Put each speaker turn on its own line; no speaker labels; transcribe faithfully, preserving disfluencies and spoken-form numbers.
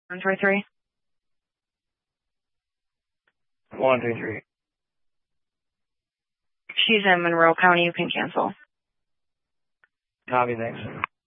one three three.
one three three.
She's in Monroe County. You can cancel.
Copy, thanks.